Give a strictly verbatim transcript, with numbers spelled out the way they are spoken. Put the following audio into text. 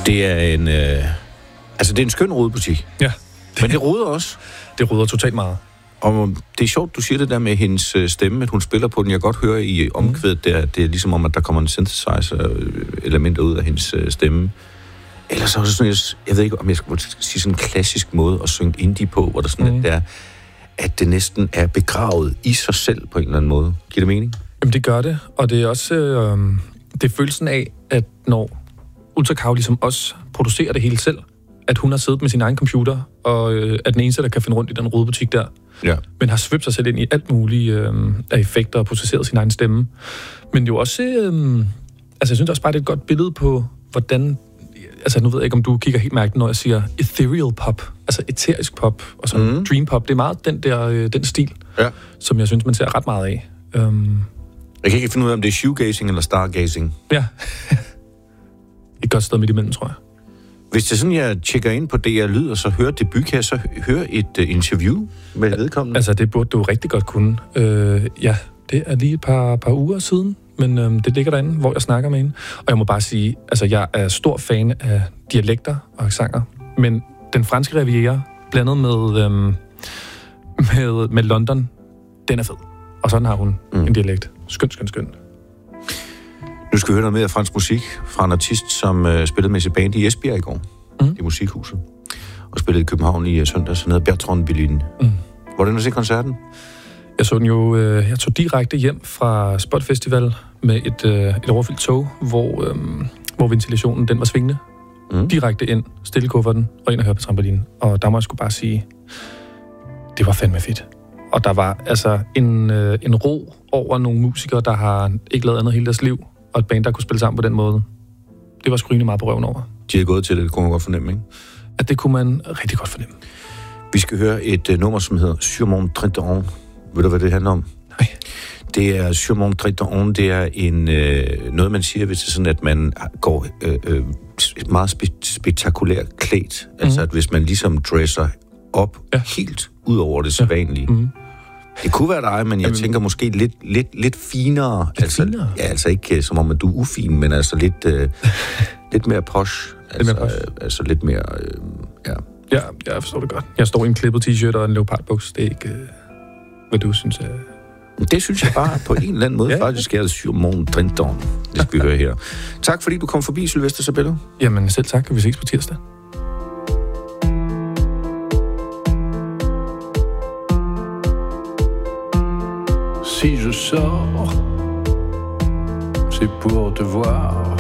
Det er en... Øh, altså, det er en skøn rodebutik. Ja. Men det roder også. Det roder totalt meget. Og det er sjovt, du siger det der med hendes stemme, at hun spiller på den. Jeg kan godt høre i omkvædet, der, det er ligesom om, at der kommer en synthesizer-elementer ud af hendes stemme. Ellers så er det sådan, jeg, jeg ved ikke, om jeg skal sige sådan en klassisk måde at synge indie på, hvor der sådan, mm. at, der, at det næsten er begravet i sig selv på en eller anden måde. Giver det mening? Jamen, det gør det, og det er også øh, det er følelsen af, at når Ultra Cow ligesom også producerer det hele selv, at hun har siddet med sin egen computer, og øh, er den eneste, der kan finde rundt i den rodebutik der, ja. Men har svøbt sig selv ind i alt muligt øh, af effekter og processeret sin egen stemme. Men jo også, øh, altså jeg synes også bare, det er et godt billede på, hvordan, altså nu ved jeg ikke, om du kigger helt mærkeligt, når jeg siger ethereal pop, altså eterisk pop, og så mm. dream pop. Det er meget den der, øh, den stil, ja. Som jeg synes, man ser ret meget af. Um, jeg kan ikke finde ud af, om det er shoegazing eller stargazing. Ja. Et godt sted midt imellem, tror jeg. Hvis det er sådan, jeg tjekker ind på D R Lyd, og så hører debut, kan jeg så høre et uh, interview med vedkommende? Altså, det burde du rigtig godt kunne. Uh, ja, det er lige et par, par uger siden, men um, det ligger derinde, hvor jeg snakker med hende. Og jeg må bare sige, altså, jeg er stor fan af dialekter og accenter, men den franske Riviera, blandet med, um, med, med London, den er fed. Og sådan har hun mm. en dialekt. Skøn, skøn, skøn. Nu skal vi høre noget mere af fransk musik fra en artist, som uh, spillede med sit band i Esbjerg i går, mm. i Musikhuset, og spillede i København i uh, søndag, som hedder Bertrand Bellin. Mm. Hvordan har du set koncerten? Jeg så den jo, øh, jeg tog direkte hjem fra Spot Festival med et, øh, et overfyldt tog, hvor, øh, hvor ventilationen den var svingende. Mm. Direkte ind, stille kufferten og ind og høre Bertrand Bellin. Og der må jeg sgu bare sige, det var fandme fedt. Og der var altså en, øh, en ro over nogle musikere, der har ikke lavet andet hele deres liv, og et band, der kunne spille sammen på den måde. Det var sgu rimelig meget på røven over. De er gået til det, det kunne man godt fornemme, ikke? At det kunne man rigtig godt fornemme. Vi skal høre et uh, nummer, som hedder Sur mon trente ans. Ved du, hvad det handler om? Nej. Det er Sur mon trente ans, det er en, øh, noget, man siger, hvis det er sådan, at man går øh, øh, meget spe- spektakulært klædt. Mm. Altså, at hvis man ligesom dresser op ja. helt ud over det sædvanlige. Ja. Mm. Det kunne være dig, men jeg Jamen, tænker måske lidt, lidt, lidt finere. Lidt altså, finere? Ja, altså ikke som om, at du er ufin, men altså lidt, øh, lidt mere posh. Altså, lidt mere posh. Øh, altså lidt mere, øh, ja. Ja, jeg forstår det godt. Jeg står i en klippet t-shirt og en leopardbuks. Det er ikke, øh, hvad du synes er... Det synes jeg bare på en eller anden måde ja. faktisk er det Sur mon trente ans. Det skal vi høre her. Tak fordi du kom forbi, Sylvester Sabello. Jamen selv tak, og vi ses på tirsdag. Si je sors, c'est pour te voir.